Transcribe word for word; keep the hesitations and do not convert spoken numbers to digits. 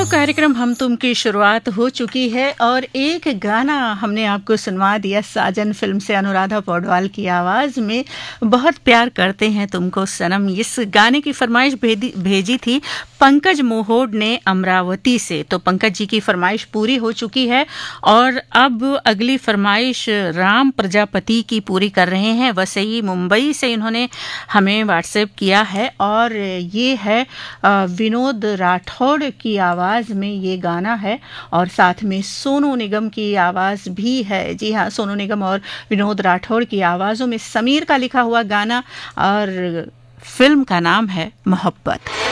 कार्यक्रम हम तुम की शुरुआत हो चुकी है और एक गाना हमने आपको सुनवा दिया साजन फिल्म से, अनुराधा पौडवाल की आवाज़ में, बहुत प्यार करते हैं तुमको सनम। इस गाने की फरमाइश भेजी थी पंकज मोहोड ने अमरावती से। तो पंकज जी की फरमाइश पूरी हो चुकी है और अब अगली फरमाइश राम प्रजापति की पूरी कर रहे हैं। वसई मुंबई से इन्होंने हमें व्हाट्सएप किया है और ये है विनोद राठौड़ की आवाज़ में ये गाना है और साथ में सोनू निगम की आवाज़ भी है। जी हाँ, सोनू निगम और विनोद राठौड़ की आवाज़ों में समीर का लिखा हुआ गाना और फिल्म का नाम है मोहब्बत।